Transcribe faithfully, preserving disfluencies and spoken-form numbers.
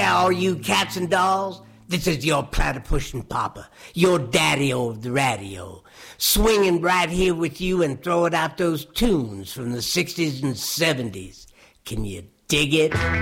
there, all you cats and dolls. This is your platypus papa, your daddy-o of the radio, swinging right here with you and throwing out those tunes from the sixties and seventies. Can you dig it?